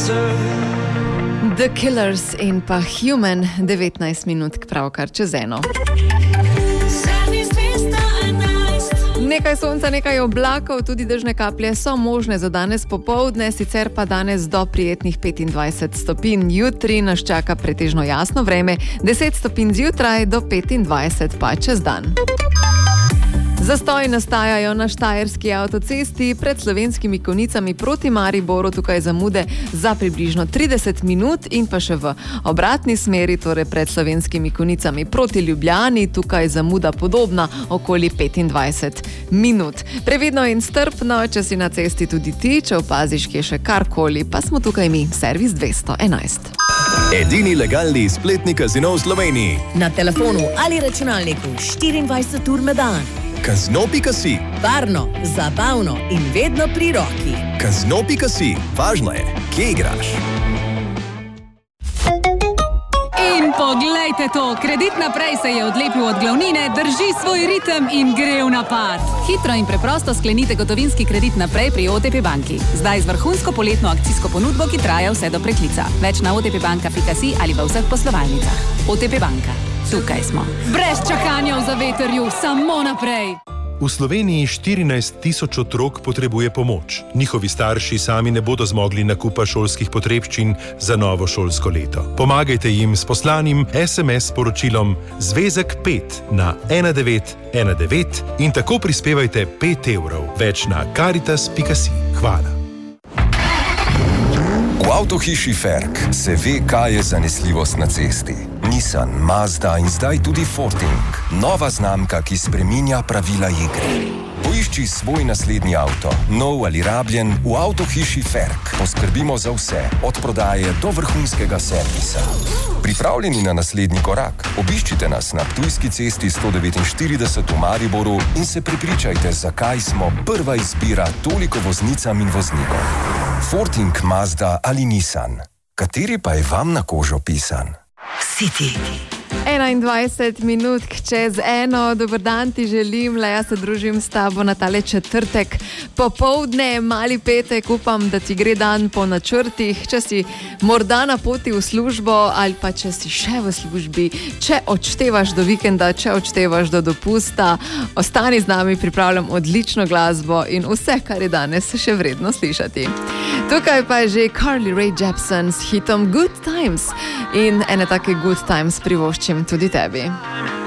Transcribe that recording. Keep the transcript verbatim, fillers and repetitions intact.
The Killers in pa Human, devetnajst minut pravkar čez eno. Nekaj sonca, nekaj oblakov, tudi dežne kaplje so možne za danes popoldne, sicer pa danes do prijetnih petindvajset stopinj. Jutri nas čaka pretežno jasno vreme, deset stopinj zjutraj do petindvajset pa čez dan. Zastoji nastajajo na štajerski avtocesti pred Slovenskimi Konjicami proti Mariboru, tukaj zamude za približno trideset minut in pa še v obratni smeri, torej pred Slovenskimi Konjicami proti Ljubljani, tukaj zamuda podobna, okoli petindvajset minut. Previdno in strpno, če si na cesti tudi ti, če opaziš kje še karkoli, pa smo tukaj mi, servis dvesto enajst. Edini legalni spletni kazino v Sloveniji. Na telefonu ali računalniku štiriindvajset ur na dan. Kazino pika si. Varno, zabavno in vedno pri roki. Kazino pika si. Važno je, kje igraš. In poglejte to, Kredit naprej se je odlepil od glavnine, drži svoj ritem in gre v napad. Hitro in preprosto sklenite gotovinski kredit naprej pri O T P banki. Zdaj z vrhunsko poletno akcijsko ponudbo, ki traja vse do preklica. Več na otpbanka pika si ali v vseh poslovalnicah. O T P banka. Tukaj smo. Brez čakanja v zavetrju, samo naprej. V Sloveniji štirinajst tisoč otrok potrebuje pomoč. Njihovi starši sami ne bodo zmogli nakupa šolskih potrebščin za novo šolsko leto. Pomagajte jim s poslanim es em es sporočilom Zvezek pet na ena devet ena devet in tako prispevajte pet evrov. Več na karitas pika si. Hvala. V avtohiši Ferk se ve, kaj je zanesljivost na cesti. Nissan, Mazda in zdaj tudi Forting. Nova znamka, ki spreminja pravila igre. Poišči svoj naslednji avto, nov ali rabljen, v avtohiši Ferk. Poskrbimo za vse, od prodaje do vrhunskega servisa. Pripravljeni na naslednji korak? Obiščite nas na Ptujski cesti sto devetinštirideset v Mariboru in se prepričajte, zakaj smo prva izbira toliko voznicam in voznikom. Forting, Mazda ali Nissan. Kateri pa je vam na kožo pisan? City. enaindvajset minut čez eno, dober dan ti želim, Leja se družim s tabo na tale četrtek popoldne, mali petek, upam, da ti gre dan po načrtih, če si morda na poti v službo ali pa če si še v službi, če odštevaš do vikenda, če odštevaš do dopusta, ostani z nami, pripravljam odlično glasbo in vse, kar je danes še vredno slišati. Tukaj pa je že Carly Rae Jepsen s hitom Good Times in ene take Good Times privoščim tudi tebi.